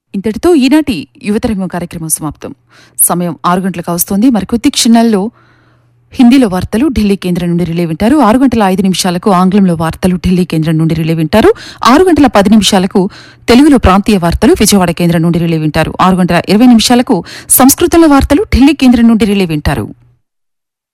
ఇంతటితో ఈనాటి యువతరంగం కార్యక్రమం సమాప్తం. సమయం 6 గంటలకు వస్తోంది. మరికొద్ది క్షణాల్లో హిందీలో వార్తలు ఢిల్లీ కేంద్రం నుండి రిలే వింటారు. 6 గంటల 5 నిమిషాలకు ఆంగ్లంలో వార్తలు ఢిల్లీ కేంద్రం నుండి రిలే వింటారు. 6 గంటల 10 నిమిషాలకు తెలుగులో ప్రాంతీయ వార్తలు విజయవాడ కేంద్రం నుండి రిలే వింటారు. 6 గంటల 20 నిమిషాలకు సంస్కృతంలో వార్తలు ఢిల్లీ కేంద్రం నుండి రిలే వింటారు.